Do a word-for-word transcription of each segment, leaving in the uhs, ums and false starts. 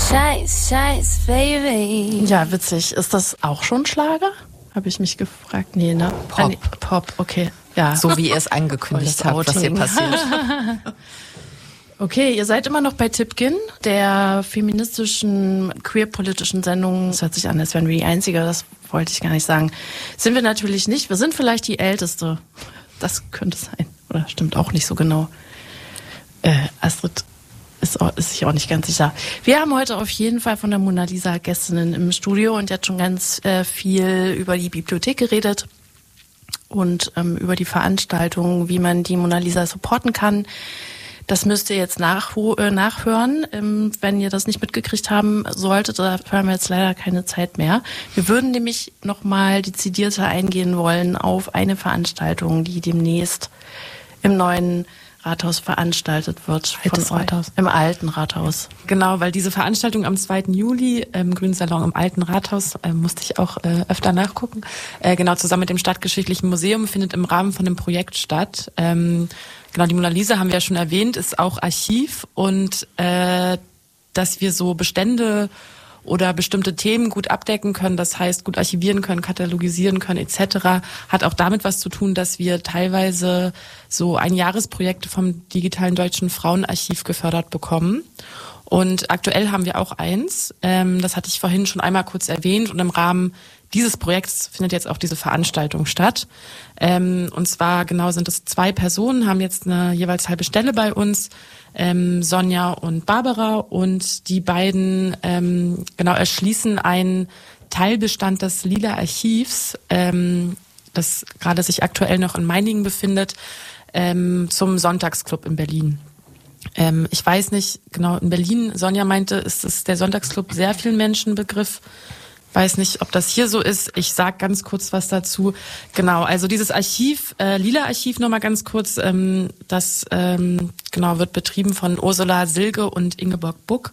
Scheiß, Scheiß, Baby. Ja, witzig. Ist das auch schon Schlager? Habe ich mich gefragt. Nee, ne? Pop. Ah, nee, Pop, okay. Ja. So wie ihr es angekündigt habt, was hier passiert. Okay, ihr seid immer noch bei Tipkin, der feministischen, queer-politischen Sendung. Das hört sich an, als wären wir die Einzige, das wollte ich gar nicht sagen. Sind wir natürlich nicht. Wir sind vielleicht die Älteste. Das könnte sein. Oder stimmt auch nicht so genau. Äh, Astrid ist, auch, ist sich auch nicht ganz sicher. Wir haben heute auf jeden Fall von der Mona Lisa Gästinnen im Studio und die hat schon ganz äh, viel über die Bibliothek geredet und ähm, über die Veranstaltung, wie man die Mona Lisa supporten kann. Das müsst ihr jetzt nachho- äh, nachhören. Ähm, wenn ihr das nicht mitgekriegt haben solltet, da haben wir jetzt leider keine Zeit mehr. Wir würden nämlich nochmal dezidierter eingehen wollen auf eine Veranstaltung, die demnächst im neuen Rathaus veranstaltet wird. Altes von Rathaus. Im alten Rathaus. Genau, weil diese Veranstaltung am zweiten Juli im Grünen Salon im alten Rathaus, äh, musste ich auch äh, öfter nachgucken, äh, genau zusammen mit dem Stadtgeschichtlichen Museum findet im Rahmen von dem Projekt statt. Ähm, genau, die Mona Lisa haben wir ja schon erwähnt, ist auch Archiv und äh, dass wir so Bestände oder bestimmte Themen gut abdecken können, das heißt gut archivieren können, katalogisieren können et cetera, hat auch damit was zu tun, dass wir teilweise so Einjahresprojekte vom Digitalen Deutschen Frauenarchiv gefördert bekommen. Und aktuell haben wir auch eins, ähm, das hatte ich vorhin schon einmal kurz erwähnt und im Rahmen dieses Projekts findet jetzt auch diese Veranstaltung statt. Ähm, und zwar genau sind es zwei Personen, haben jetzt eine jeweils halbe Stelle bei uns, ähm, Sonja und Barbara, und die beiden ähm, genau erschließen einen Teilbestand des Lila Archivs, ähm, das gerade sich aktuell noch in Meiningen befindet, ähm, zum Sonntagsclub in Berlin. Ähm, ich weiß nicht genau, in Berlin, Sonja meinte, ist es der Sonntagsclub sehr vielen Menschen Begriff. Weiß nicht, ob das hier so ist. Ich sag ganz kurz was dazu. Genau, also dieses Archiv, äh, Lila Archiv nochmal ganz kurz, ähm, das ähm, genau wird betrieben von Ursula Silge und Ingeborg Buck.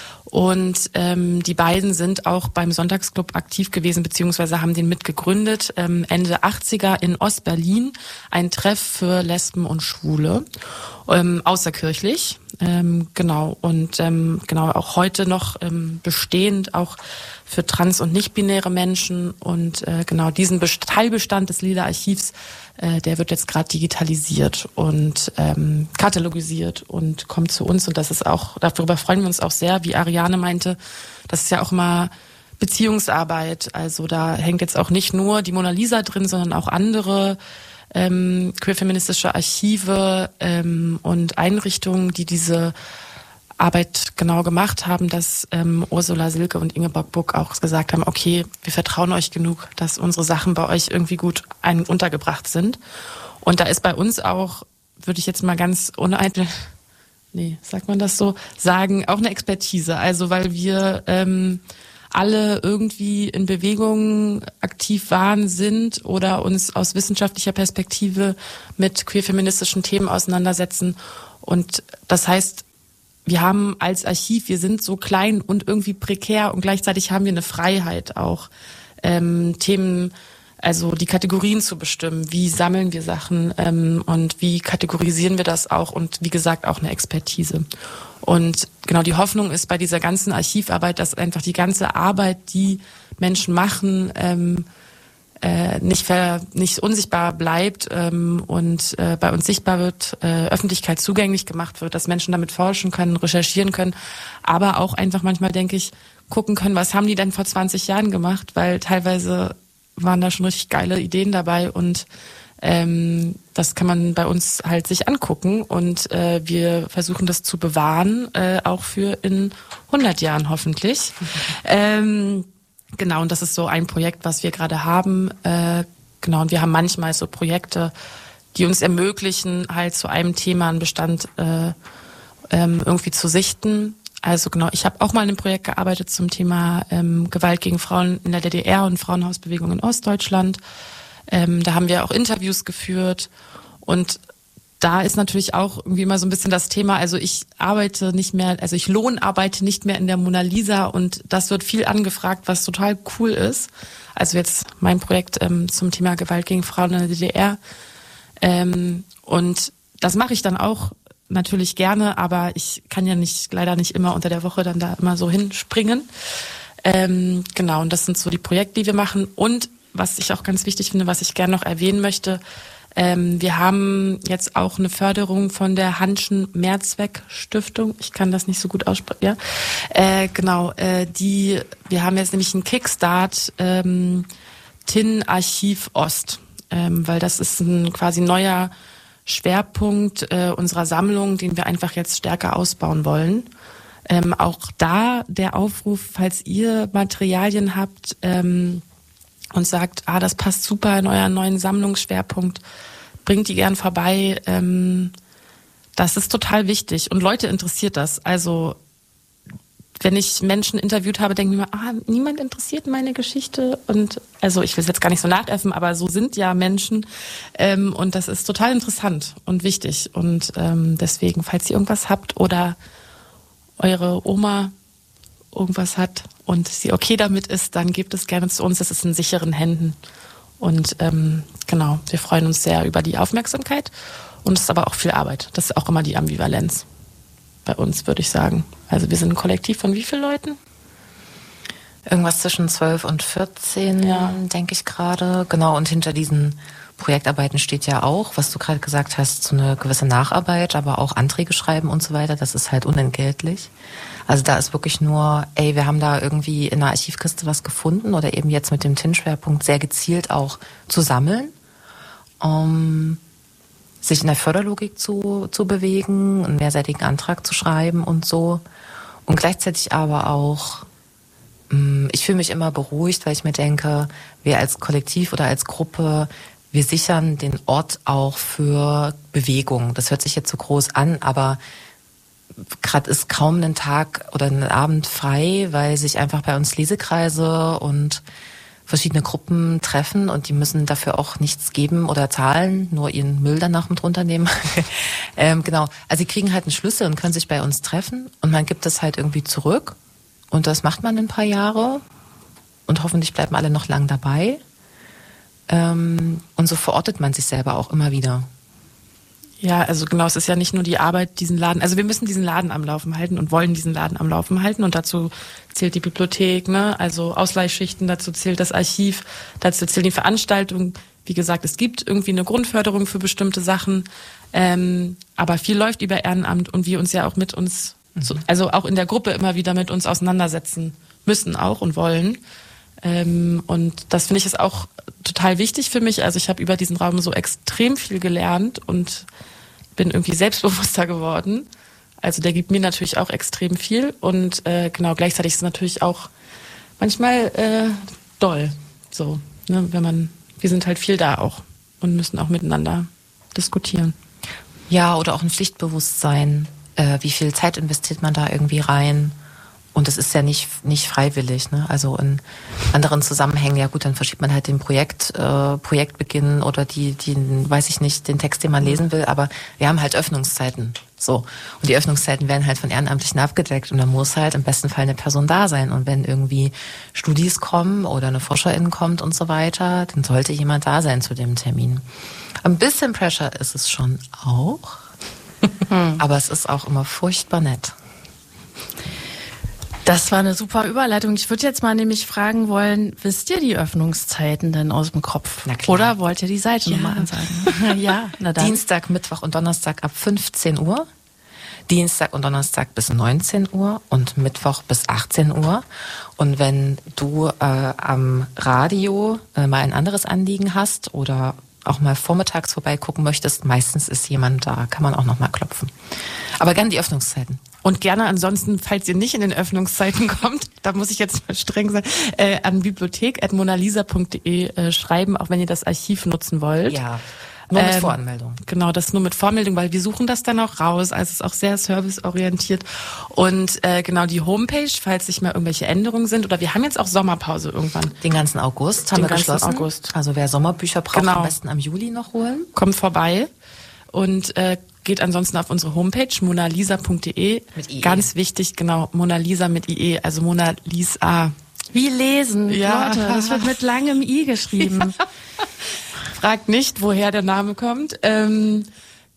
Und ähm, die beiden sind auch beim Sonntagsclub aktiv gewesen, beziehungsweise haben den mitgegründet, ähm, Ende achtziger in Ostberlin, ein Treff für Lesben und Schwule, ähm, außerkirchlich, ähm, genau, und ähm, genau auch heute noch ähm, bestehend, auch für trans- und nicht-binäre Menschen, und äh, genau diesen Best- Teilbestand des Lila Archivs, äh, der wird jetzt gerade digitalisiert und ähm, katalogisiert und kommt zu uns, und das ist auch, darüber freuen wir uns auch sehr, wie Ariane meinte, das ist ja auch mal Beziehungsarbeit, also da hängt jetzt auch nicht nur die Mona Lisa drin, sondern auch andere ähm, queer-feministische Archive ähm, und Einrichtungen, die diese Arbeit genau gemacht haben, dass ähm, Ursula Silke und Ingeborg Buck auch gesagt haben, okay, wir vertrauen euch genug, dass unsere Sachen bei euch irgendwie gut ein- untergebracht sind. Und da ist bei uns auch, würde ich jetzt mal ganz uneitel, nee, sagt man das so, sagen, auch eine Expertise. Also weil wir ähm, alle irgendwie in Bewegung aktiv waren, sind oder uns aus wissenschaftlicher Perspektive mit queer-feministischen Themen auseinandersetzen. Und das heißt, wir haben als Archiv, wir sind so klein und irgendwie prekär, und gleichzeitig haben wir eine Freiheit auch, ähm, Themen, also die Kategorien zu bestimmen. Wie sammeln wir Sachen ähm, und wie kategorisieren wir das auch, und wie gesagt auch eine Expertise. Und genau die Hoffnung ist bei dieser ganzen Archivarbeit, dass einfach die ganze Arbeit, die Menschen machen, ähm, äh, nicht ver, nicht unsichtbar bleibt ähm, und äh, bei uns sichtbar wird, äh, Öffentlichkeit zugänglich gemacht wird, dass Menschen damit forschen können, recherchieren können, aber auch einfach manchmal, denke ich, gucken können, was haben die denn vor zwanzig Jahren gemacht, weil teilweise waren da schon richtig geile Ideen dabei, und ähm, das kann man bei uns halt sich angucken, und äh, wir versuchen das zu bewahren, äh, auch für in hundert Jahren hoffentlich. Mhm. Ähm, Genau, und das ist so ein Projekt, was wir gerade haben. Äh, genau, und wir haben manchmal so Projekte, die uns ermöglichen, halt zu einem Thema einen Bestand äh, ähm, irgendwie zu sichten. Also genau, ich habe auch mal in einem Projekt gearbeitet zum Thema ähm, Gewalt gegen Frauen in der D D R und Frauenhausbewegung in Ostdeutschland. Ähm, da haben wir auch Interviews geführt, und da ist natürlich auch irgendwie immer so ein bisschen das Thema, also ich arbeite nicht mehr, also ich lohnarbeite nicht mehr in der Mona Lisa, und das wird viel angefragt, was total cool ist. Also jetzt mein Projekt ähm, zum Thema Gewalt gegen Frauen in der D D R. Ähm, und das mache ich dann auch natürlich gerne, aber ich kann ja nicht leider nicht immer unter der Woche dann da immer so hinspringen. Ähm, genau, und das sind so die Projekte, die wir machen. Und was ich auch ganz wichtig finde, was ich gerne noch erwähnen möchte, ähm, wir haben jetzt auch eine Förderung von der Hanschen Mehrzweck-Stiftung. Ich kann das nicht so gut aussprechen. Ja, äh, genau. Äh, die, wir haben jetzt nämlich einen Kickstart ähm, T I N-Archiv Ost, ähm, weil das ist ein quasi neuer Schwerpunkt äh, unserer Sammlung, den wir einfach jetzt stärker ausbauen wollen. Ähm, auch da der Aufruf, falls ihr Materialien habt ähm, und sagt, ah, das passt super in euren neuen Sammlungsschwerpunkt, bringt die gern vorbei. Ähm, das ist total wichtig und Leute interessiert das. Also wenn ich Menschen interviewt habe, denke ich mir, ah, niemand interessiert meine Geschichte. Und also ich will es jetzt gar nicht so nachäffen, aber so sind ja Menschen. Ähm, und das ist total interessant und wichtig. Und ähm, deswegen, falls ihr irgendwas habt oder eure Oma irgendwas hat und sie okay damit ist, dann gebt es gerne zu uns. Das ist in sicheren Händen. Und ähm, genau, wir freuen uns sehr über die Aufmerksamkeit. Und es ist aber auch viel Arbeit. Das ist auch immer die Ambivalenz bei uns, würde ich sagen. Also wir sind ein Kollektiv von wie vielen Leuten? Irgendwas zwischen zwölf und vierzehn, ja, denke ich gerade. Genau, und hinter diesen Projektarbeiten steht ja auch, was du gerade gesagt hast, so eine gewisse Nacharbeit, aber auch Anträge schreiben und so weiter. Das ist halt unentgeltlich. Also da ist wirklich nur, ey, wir haben da irgendwie in der Archivkiste was gefunden oder eben jetzt mit dem T I N-Schwerpunkt sehr gezielt auch zu sammeln, um sich in der Förderlogik zu, zu bewegen, einen mehrseitigen Antrag zu schreiben und so. Und gleichzeitig aber auch, ich fühle mich immer beruhigt, weil ich mir denke, wir als Kollektiv oder als Gruppe, wir sichern den Ort auch für Bewegung. Das hört sich jetzt so groß an, aber gerade ist kaum ein Tag oder ein Abend frei, weil sich einfach bei uns Lesekreise und verschiedene Gruppen treffen und die müssen dafür auch nichts geben oder zahlen, nur ihren Müll danach mit runternehmen. ähm, genau, also sie kriegen halt einen Schlüssel und können sich bei uns treffen und man gibt es halt irgendwie zurück und das macht man ein paar Jahre und hoffentlich bleiben alle noch lang dabei. Ähm, und so verortet man sich selber auch immer wieder. Ja, also genau, es ist ja nicht nur die Arbeit, diesen Laden, also wir müssen diesen Laden am Laufen halten und wollen diesen Laden am Laufen halten und dazu zählt die Bibliothek, ne, also Ausleihschichten, dazu zählt das Archiv, dazu zählen die Veranstaltungen. Wie gesagt, es gibt irgendwie eine Grundförderung für bestimmte Sachen, ähm, aber viel läuft über Ehrenamt und wir uns ja auch mit uns, mhm. so, also auch in der Gruppe immer wieder mit uns auseinandersetzen müssen auch und wollen. Ähm, und das finde ich ist auch total wichtig für mich. Also ich habe über diesen Raum so extrem viel gelernt und bin irgendwie selbstbewusster geworden. Also der gibt mir natürlich auch extrem viel und äh, genau gleichzeitig ist es natürlich auch manchmal äh, doll. So, ne, wenn man, wir sind halt viel da auch und müssen auch miteinander diskutieren. Ja, oder auch ein Pflichtbewusstsein. Äh, wie viel Zeit investiert man da irgendwie rein? Und das ist ja nicht nicht freiwillig, ne? Also in anderen Zusammenhängen, ja gut, dann verschiebt man halt den Projekt, äh, Projektbeginn oder die, die, weiß ich nicht, den Text, den man lesen will, aber wir haben halt Öffnungszeiten. So. Und die Öffnungszeiten werden halt von Ehrenamtlichen abgedeckt und da muss halt im besten Fall eine Person da sein. Und wenn irgendwie Studis kommen oder eine Forscherin kommt und so weiter, dann sollte jemand da sein zu dem Termin. Ein bisschen Pressure ist es schon auch, aber es ist auch immer furchtbar nett. Das war eine super Überleitung. Ich würde jetzt mal nämlich fragen wollen, wisst ihr die Öffnungszeiten denn aus dem Kopf? Na klar. Oder wollt ihr die Seite Ja. nochmal ansagen? Ja, na dann. Dienstag, Mittwoch und Donnerstag ab fünfzehn Uhr. Dienstag und Donnerstag bis neunzehn Uhr und Mittwoch bis achtzehn Uhr. Und wenn du äh, am Radio äh, mal ein anderes Anliegen hast oder auch mal vormittags vorbeigucken möchtest, meistens ist jemand da, kann man auch noch mal klopfen. Aber gerne die Öffnungszeiten. Und gerne ansonsten, falls ihr nicht in den Öffnungszeiten kommt, da muss ich jetzt mal streng sein, äh, an bibliothek at monalisa punkt de äh, schreiben, auch wenn ihr das Archiv nutzen wollt. Ja, nur mit Ähm, Voranmeldung. Genau, das nur mit Vormeldung, weil wir suchen das dann auch raus. Also es ist auch sehr serviceorientiert. Und äh, genau die Homepage, falls sich mal irgendwelche Änderungen sind. Oder wir haben jetzt auch Sommerpause irgendwann. Den ganzen August haben Den wir ganzen geschlossen. August. Also wer Sommerbücher braucht, Genau. am besten am Juli noch holen. Kommt vorbei und äh, geht ansonsten auf unsere Homepage monalisa punkt de. Mit I E. Ganz wichtig, genau, Monalisa mit I E, also Mona Lisa. Wie lesen, Ja. Leute, das wird mit langem I geschrieben. Fragt nicht, woher der Name kommt. Ähm,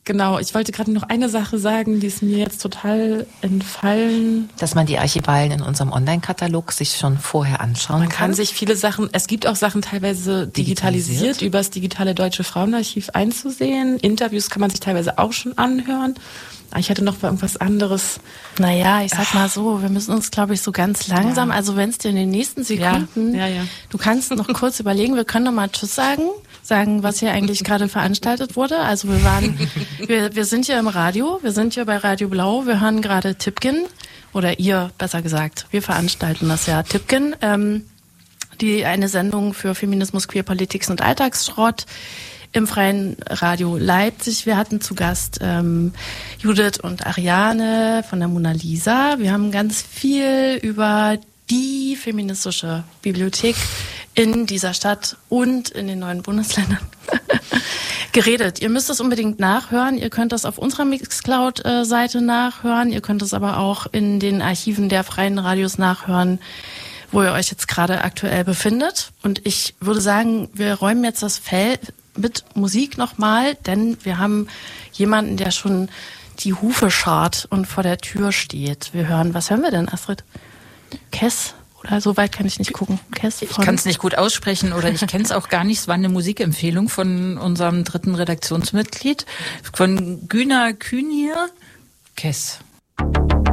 Genau, ich wollte gerade noch eine Sache sagen, die ist mir jetzt total entfallen. Dass man die Archivalen in unserem Online-Katalog sich schon vorher anschauen Man kann. kann sich viele Sachen, es gibt auch Sachen teilweise digitalisiert, digitalisiert über das digitale Deutsche Frauenarchiv einzusehen. Interviews kann man sich teilweise auch schon anhören. Ich hatte noch irgendwas anderes. Naja, ich sag mal so, wir müssen uns, glaube ich, so ganz langsam, ja. also wenn es dir in den nächsten Sekunden, ja, ja, ja. du kannst noch kurz überlegen, wir können noch mal Tschüss sagen, sagen, was hier eigentlich gerade veranstaltet wurde. Also wir waren, wir, wir sind hier im Radio, wir sind hier bei Radio Blau, wir hören gerade Tipkin, oder ihr, besser gesagt, wir veranstalten das ja, Tipkin, ähm, die eine Sendung für Feminismus, Queerpolitik und Alltagsschrott im Freien Radio Leipzig. Wir hatten zu Gast ähm, Judith und Ariane von der Mona Lisa. Wir haben ganz viel über die feministische Bibliothek in dieser Stadt und in den neuen Bundesländern geredet. Ihr müsst es unbedingt nachhören. Ihr könnt das auf unserer Mixcloud-Seite nachhören. Ihr könnt es aber auch in den Archiven der Freien Radios nachhören, wo ihr euch jetzt gerade aktuell befindet. Und ich würde sagen, wir räumen jetzt das Feld mit Musik nochmal, denn wir haben jemanden, der schon die Hufe scharrt und vor der Tür steht. Wir hören, was hören wir denn, Astrid? Kess? Oder so weit kann ich nicht gucken. Kess ich kann es nicht gut aussprechen oder ich kenne es auch gar nicht. Es war eine Musikempfehlung von unserem dritten Redaktionsmitglied, von Güner Kühnier. Kess.